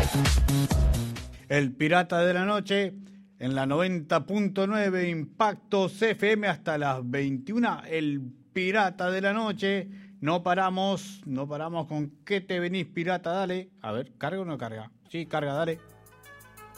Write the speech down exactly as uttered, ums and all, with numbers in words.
El Pirata de la Noche en la noventa punto nueve Impacto C F M hasta las veintiuna. El Pirata de la Noche. No paramos, no paramos con ¿qué te venís, pirata? Dale. A ver, ¿carga o no carga? Sí, carga, dale.